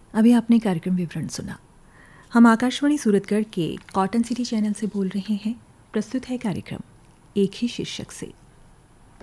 अभी आपने कार्यक्रम विवरण सुना। हम आकाशवाणी सूरतगढ़ के कॉटन सिटी चैनल से बोल रहे हैं। प्रस्तुत है कार्यक्रम एक ही शीर्षक से।